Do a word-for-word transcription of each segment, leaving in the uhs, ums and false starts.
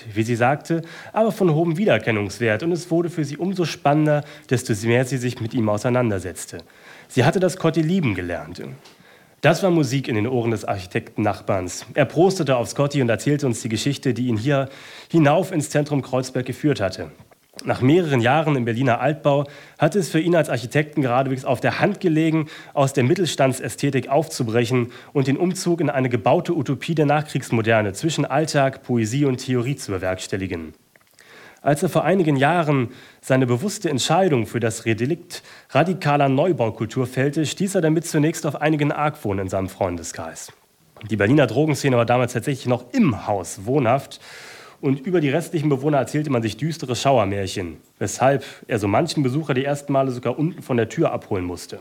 wie sie sagte, aber von hohem Wiedererkennungswert und es wurde für sie umso spannender, desto mehr sie sich mit ihm auseinandersetzte. Sie hatte das Cotti lieben gelernt. Das war Musik in den Ohren des Architekten-Nachbarns. Er prostete auf Cotti und erzählte uns die Geschichte, die ihn hier hinauf ins Zentrum Kreuzberg geführt hatte. Nach mehreren Jahren im Berliner Altbau hatte es für ihn als Architekten geradewegs auf der Hand gelegen, aus der Mittelstandsästhetik aufzubrechen und den Umzug in eine gebaute Utopie der Nachkriegsmoderne zwischen Alltag, Poesie und Theorie zu bewerkstelligen. Als er vor einigen Jahren seine bewusste Entscheidung für das Redelikt radikaler Neubaukultur fällte, stieß er damit zunächst auf einigen Argwohn in seinem Freundeskreis. Die Berliner Drogenszene war damals tatsächlich noch im Haus wohnhaft und über die restlichen Bewohner erzählte man sich düstere Schauermärchen, weshalb er so manchen Besucher die ersten Male sogar unten von der Tür abholen musste.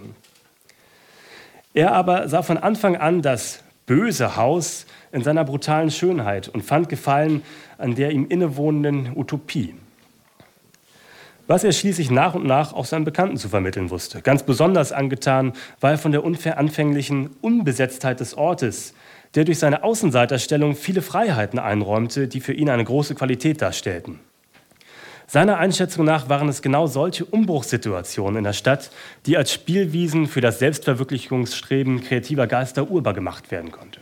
Er aber sah von Anfang an das böse Haus in seiner brutalen Schönheit und fand Gefallen an der ihm innewohnenden Utopie. Was er schließlich nach und nach auch seinen Bekannten zu vermitteln wusste. Ganz besonders angetan war er von der anfänglichen Unbesetztheit des Ortes, der durch seine Außenseiterstellung viele Freiheiten einräumte, die für ihn eine große Qualität darstellten. Seiner Einschätzung nach waren es genau solche Umbruchssituationen in der Stadt, die als Spielwiesen für das Selbstverwirklichungsstreben kreativer Geister urbar gemacht werden konnte.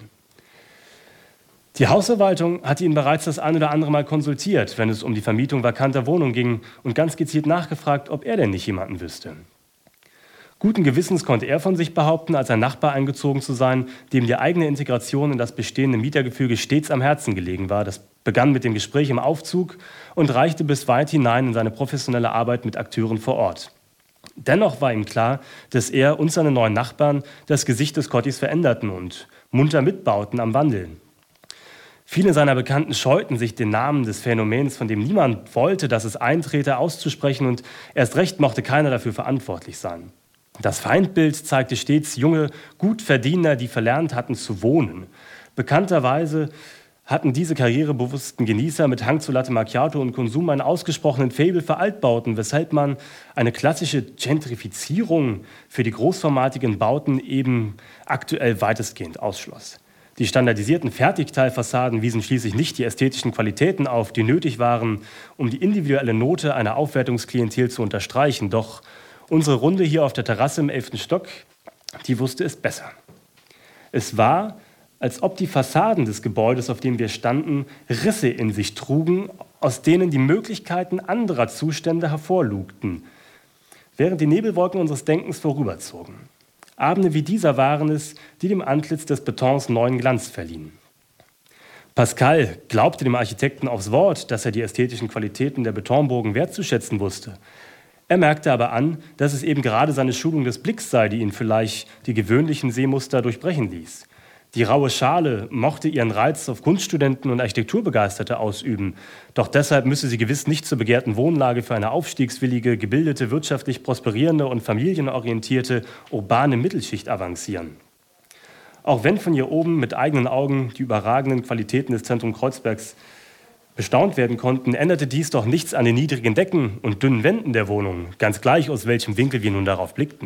Die Hausverwaltung hatte ihn bereits das ein oder andere Mal konsultiert, wenn es um die Vermietung vakanter Wohnungen ging und ganz gezielt nachgefragt, ob er denn nicht jemanden wüsste. Guten Gewissens konnte er von sich behaupten, als ein Nachbar eingezogen zu sein, dem die eigene Integration in das bestehende Mietergefüge stets am Herzen gelegen war. Das begann mit dem Gespräch im Aufzug und reichte bis weit hinein in seine professionelle Arbeit mit Akteuren vor Ort. Dennoch war ihm klar, dass er und seine neuen Nachbarn das Gesicht des Cottis veränderten und munter mitbauten am Wandel. Viele seiner Bekannten scheuten sich, den Namen des Phänomens, von dem niemand wollte, dass es eintrete, auszusprechen und erst recht mochte keiner dafür verantwortlich sein. Das Feindbild zeigte stets junge Gutverdiener, die verlernt hatten zu wohnen. Bekannterweise hatten diese karrierebewussten Genießer mit Hang zu Latte Macchiato und Konsum einen ausgesprochenen Faible für Altbauten, weshalb man eine klassische Gentrifizierung für die großformatigen Bauten eben aktuell weitestgehend ausschloss. Die standardisierten Fertigteilfassaden wiesen schließlich nicht die ästhetischen Qualitäten auf, die nötig waren, um die individuelle Note einer Aufwertungsklientel zu unterstreichen. Doch unsere Runde hier auf der Terrasse im elften Stock, die wusste es besser. Es war, als ob die Fassaden des Gebäudes, auf dem wir standen, Risse in sich trugen, aus denen die Möglichkeiten anderer Zustände hervorlugten, während die Nebelwolken unseres Denkens vorüberzogen. Abende wie dieser waren es, die dem Antlitz des Betons neuen Glanz verliehen. Pascal glaubte dem Architekten aufs Wort, dass er die ästhetischen Qualitäten der Betonburgen wertzuschätzen wusste. Er merkte aber an, dass es eben gerade seine Schulung des Blicks sei, die ihn vielleicht die gewöhnlichen Sehmuster durchbrechen ließ. Die raue Schale mochte ihren Reiz auf Kunststudenten und Architekturbegeisterte ausüben. Doch deshalb müsse sie gewiss nicht zur begehrten Wohnlage für eine aufstiegswillige, gebildete, wirtschaftlich prosperierende und familienorientierte, urbane Mittelschicht avancieren. Auch wenn von hier oben mit eigenen Augen die überragenden Qualitäten des Zentrum Kreuzbergs bestaunt werden konnten, änderte dies doch nichts an den niedrigen Decken und dünnen Wänden der Wohnung, ganz gleich aus welchem Winkel wir nun darauf blickten.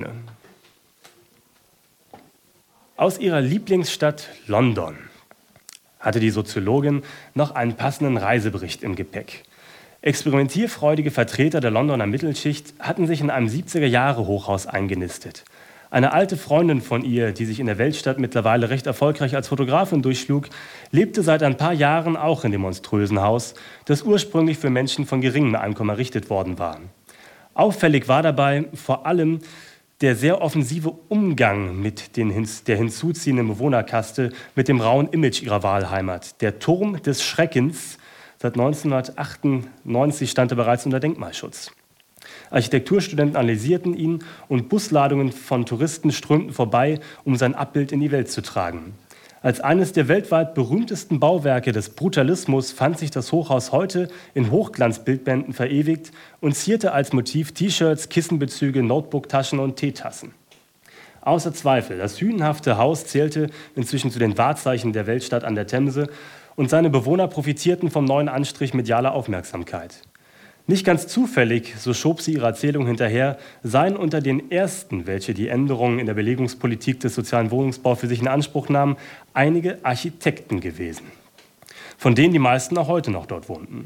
Aus ihrer Lieblingsstadt London hatte die Soziologin noch einen passenden Reisebericht im Gepäck. Experimentierfreudige Vertreter der Londoner Mittelschicht hatten sich in einem siebziger-Jahre-Hochhaus eingenistet. Eine alte Freundin von ihr, die sich in der Weltstadt mittlerweile recht erfolgreich als Fotografin durchschlug, lebte seit ein paar Jahren auch in dem monströsen Haus, das ursprünglich für Menschen von geringem Einkommen errichtet worden war. Auffällig war dabei vor allem der sehr offensive Umgang mit den, der hinzuziehenden Bewohnerkaste mit dem rauen Image ihrer Wahlheimat. Der Turm des Schreckens, seit neunzehnhundertachtundneunzig stand er bereits unter Denkmalschutz. Architekturstudenten analysierten ihn und Busladungen von Touristen strömten vorbei, um sein Abbild in die Welt zu tragen. Als eines der weltweit berühmtesten Bauwerke des Brutalismus fand sich das Hochhaus heute in Hochglanzbildbänden verewigt und zierte als Motiv T-Shirts, Kissenbezüge, Notebooktaschen und Teetassen. Außer Zweifel, das hünenhafte Haus zählte inzwischen zu den Wahrzeichen der Weltstadt an der Themse und seine Bewohner profitierten vom neuen Anstrich medialer Aufmerksamkeit. Nicht ganz zufällig, so schob sie ihre Erzählung hinterher, seien unter den ersten, welche die Änderungen in der Belegungspolitik des sozialen Wohnungsbaus für sich in Anspruch nahmen, einige Architekten gewesen, von denen die meisten auch heute noch dort wohnten.